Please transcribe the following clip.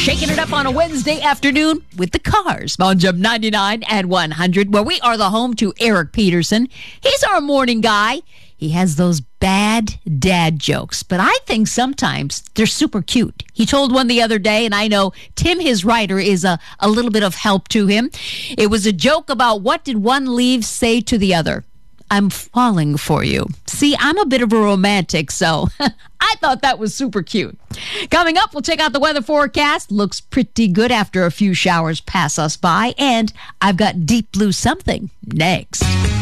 Shaking it up on a Wednesday afternoon with the Cars on Jump 99 and 100, where we are the home to Eric Peterson. He's our morning guy. He has those bad dad jokes, but I think sometimes they're super cute. He told one the other day, and I know Tim, his writer, is a little bit of help to him. It was a joke about what did one leaf say to the other? I'm falling for you. See, I'm a bit of a romantic, so I thought that was super cute. Coming up, we'll check out the weather forecast. Looks pretty good after a few showers pass us by, and I've got Deep Blue Something next.